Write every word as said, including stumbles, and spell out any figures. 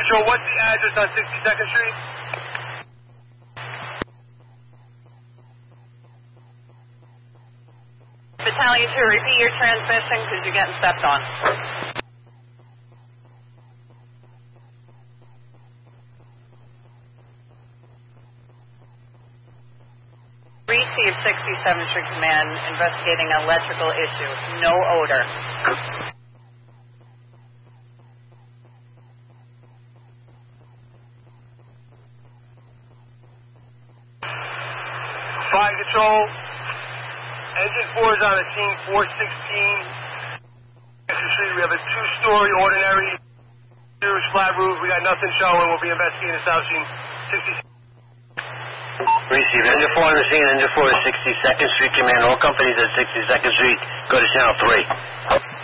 Patrol, what's the address on sixty-second Street? Battalion two, repeat your transmission because you're getting stepped on. Receive sixty-seventh Street Command, investigating electrical issue. No odor. Fire Control, Engine four is on the scene, four sixteen. Street. We have a two-story ordinary, huge flat roof. We got nothing showing. We'll be investigating the south scene, sixty-six. Receive. Engine four on the scene. Engine four is sixty-second Street Command. All companies at sixty-second Street. Go to channel three.